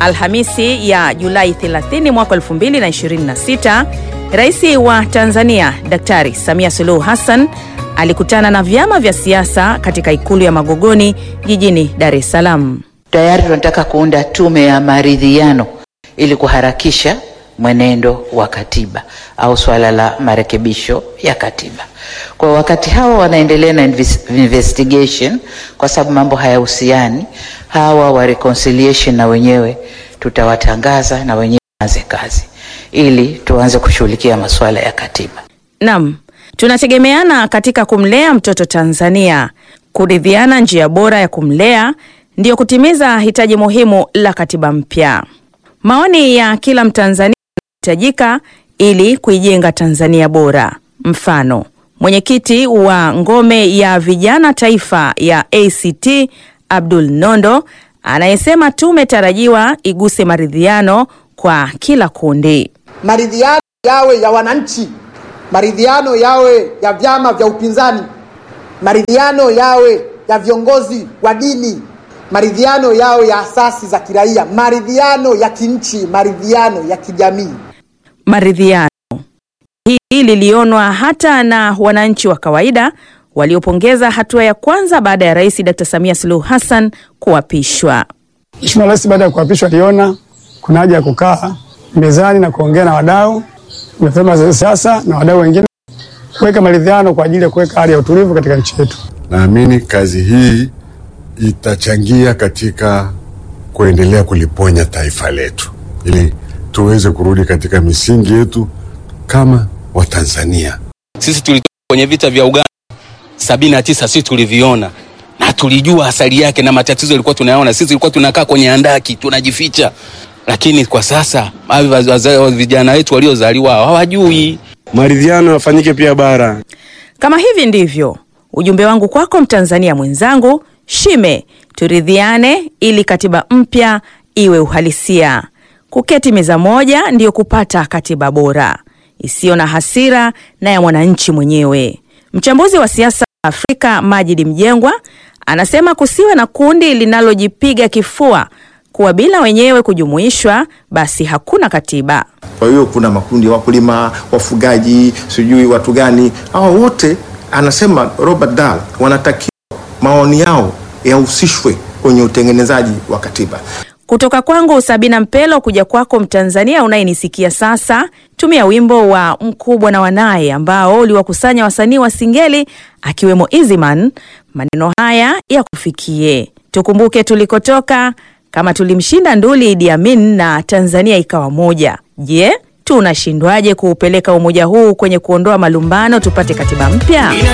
Alhamisi ya Julai 30 mwaka 2026, Rais wa Tanzania Daktari Samia Suluhu Hassan alikutana na vyama vya siasa katika ikulu ya Magogoni jijini Dar es Salaam. Tayari tunataka kuunda tume ya maridhiano ili kuharakisha mwenendo wa katiba au swala la marekebisho ya katiba. Kwa wakati hawa wanaendelea na investigation, kwa sababu mambo hayahusiani, hawa wa reconciliation na wenyewe tutawatangaza na wenyewe waanze kazi ili tuanze kushughulikia masuala ya katiba. Naam, tunategemeana katika kumlea mtoto Tanzania. Kuridhiana njia bora ya kumlea ndio kutimiza hitaji muhimu la katiba mpya. Maoni ya kila Mtanzania yanahitajika ili kuijenga Tanzania bora. Mfano, mwenyekiti wa ngome ya vijana taifa ya ACT Abdul Nondo anayesema tume tarajiwa iguse maridhiano kwa kila kundi. Maridhiano yawe ya wananchi, maridhiano yawe ya vyama vya upinzani, maridhiano yawe ya viongozi wa dini, maridhiano yawe ya asasi za kiraia, maridhiano ya kinchi, maridhiano ya kijamii. Maridhiano hii lilionwa hata na wananchi wa kawaida waliopongeza hatua ya kwanza baada ya Rais Dr. Samia Suluhu Hassan kuapishwa. Mheshimiwa Rais baada ya kuapishwa aliona kuna haja ya kukaa mezani na kuongea na wadau, vyama vya siasa na wadau wengine, kuweka maridhiano kwa ajili ya kuweka hali ya utulivu katika nchi yetu. Naamini kazi hii itachangia katika kuendelea kuliponya taifa letu ili tuweze kurudi katika misingi yetu kama Watanzania. Sisi tulitoka kwenye vita vya Uganda 79, sisi tuliviona na tulijua asali yake na matatizo yalikuwa tunayaona. Sisi tulikuwa tunakaa kwenye handaki tunajificha, lakini kwa sasa vijana wetu waliozaliwa hawajui. Maridhiano yafanyike pia bara. Kama hivi ndivyo ujumbe wangu kwako Mtanzania mwenzangu, shime turidhiane ili katiba mpya iwe uhalisia. Kuketi meza moja ndiyo kupata katiba bora isiyo na hasira na ya mwananchi mwenyewe. Mchambuzi wa siasa Afrika Majid Mjengwa anasema kusiwe na kundi linalojipiga kifua kuwa bila wenyewe kujumuishwa basi hakuna katiba. Kwa hiyo kuna makundi ya wakulima, wafugaji, sijui watu gani, hao wote anasema Robert Dahl wanatakiwa maoni yao yahusishwe kwenye utengenezaji wa katiba. Kutoka kwangu Sabina Mpelo kuja kwako Mtanzania unayenisikia sasa, tumia wimbo wa Mkubwa na Wanaye ambao uliwakusanya wasanii wa Singeli akiwemo Easyman. Maneno haya ya kufikie. Tukumbuke tulikotoka, kama tulimshinda nduli Idi Amin na Tanzania ikawa moja. Je, tunashindwaje kuupeleka umoja huu kwenye kuondoa malumbano tupate katiba mpya?